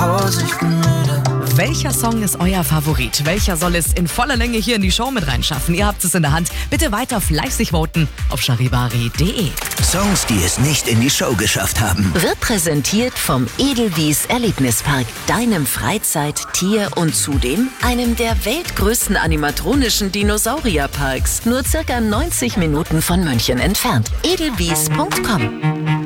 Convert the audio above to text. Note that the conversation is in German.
Hause, ich bin müde. Welcher Song ist euer Favorit? Welcher soll es in voller Länge hier in die Show mit reinschaffen? Ihr habt es in der Hand. Bitte weiter fleißig voten auf charivari.de. Songs, die es nicht in die Show geschafft haben. Wird präsentiert vom Edelwies Erlebnispark, deinem Freizeit-, Tier- und zudem einem der weltgrößten animatronischen Dinosaurierparks. Nur circa 90 Minuten von München entfernt. edelwies.com